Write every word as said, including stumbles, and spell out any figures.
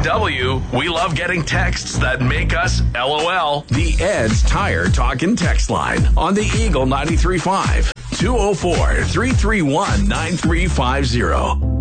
W, we love getting texts that make us LOL. The Ed's Tire Talkin' text line on the Eagle ninety-three point five. two oh four, three three one, nine three five zero.